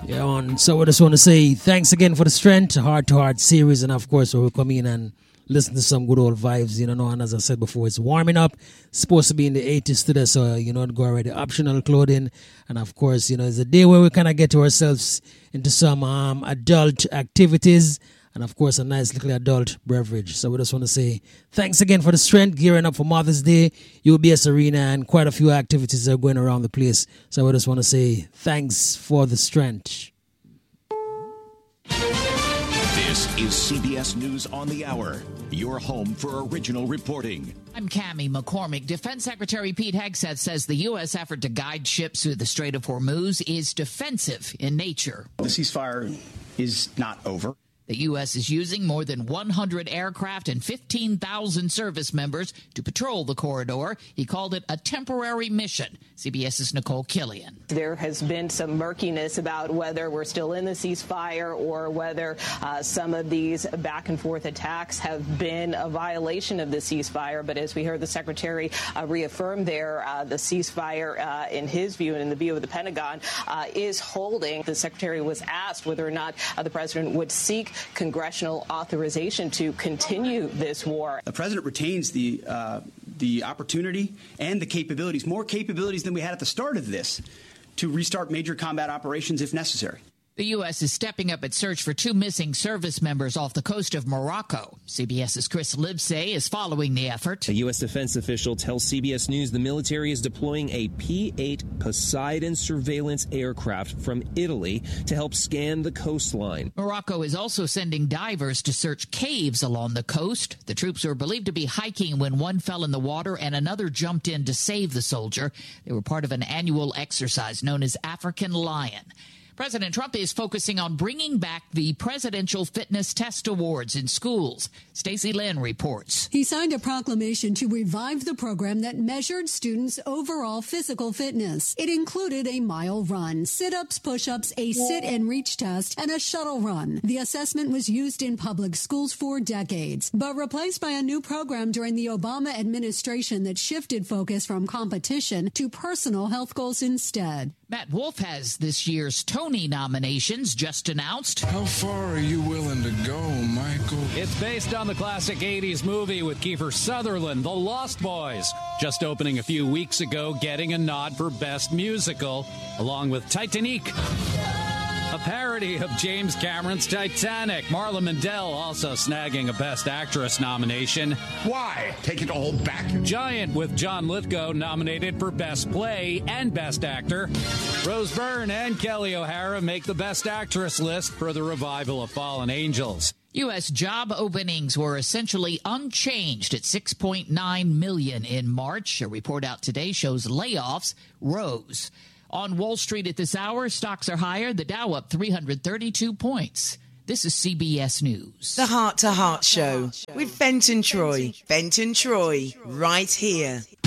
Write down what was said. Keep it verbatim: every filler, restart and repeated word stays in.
Yeah, man. So I just want to say thanks again for the Strength Heart to Heart series, and of course we'll come in and listen to some good old vibes, you know. And as I said before, it's warming up. It's supposed to be in the eighties today, so you know, go already optional clothing, and of course, you know, it's a day where we kind of get ourselves into some um, adult activities. And, of course, a nice little adult beverage. So we just want to say thanks again for the Strength, gearing up for Mother's Day, U B S Arena, and quite a few activities are going around the place. So we just want to say thanks for the Strength. This is C B S News on the Hour, your home for original reporting. I'm Cammie McCormick. Defense Secretary Pete Hegseth says the U S effort to guide ships through the Strait of Hormuz is defensive in nature. The ceasefire is not over. The U S is using more than one hundred aircraft and fifteen thousand service members to patrol the corridor. He called it a temporary mission. CBS's Nicole Killian. There has been some murkiness about whether we're still in the ceasefire or whether uh, some of these back and forth attacks have been a violation of the ceasefire. But as we heard the secretary uh, reaffirm there, uh, the ceasefire, uh, in his view and in the view of the Pentagon, uh, is holding. The secretary was asked whether or not uh, the president would seek congressional authorization to continue this war. The president retains the uh, the opportunity and the capabilities, more capabilities than we had at the start of this, to restart major combat operations if necessary. The U S is stepping up its search for two missing service members off the coast of Morocco. CBS's Chris Livesay is following the effort. A U S defense official tells C B S News the military is deploying a P eight Poseidon surveillance aircraft from Italy to help scan the coastline. Morocco is also sending divers to search caves along the coast. The troops were believed to be hiking when one fell in the water and another jumped in to save the soldier. They were part of an annual exercise known as African Lion. President Trump is focusing on bringing back the Presidential Fitness Test Awards in schools. Stacey Lynn reports. He signed a proclamation to revive the program that measured students' overall physical fitness. It included a mile run, sit-ups, push-ups, a sit-and-reach test, and a shuttle run. The assessment was used in public schools for decades, but replaced by a new program during the Obama administration that shifted focus from competition to personal health goals instead. Matt Wolf has this year's Tony nominations just announced. How far are you willing to go, Michael? It's based on the classic eighties movie with Kiefer Sutherland, The Lost Boys. Just opening a few weeks ago, getting a nod for Best Musical, along with Titanic, a parody of James Cameron's Titanic. Marla Mandel also snagging a Best Actress nomination. Why? Take it all back. Giant with John Lithgow nominated for Best Play and Best Actor. Rose Byrne and Kelly O'Hara make the Best Actress list for the revival of Fallen Angels. U S job openings were essentially unchanged at six point nine million in March. A report out today shows layoffs rose. On Wall Street at this hour, stocks are higher. The Dow up three hundred thirty-two points. This is C B S News. The Heart to Heart Show with Fenton Troy. Fenton Troy, right here.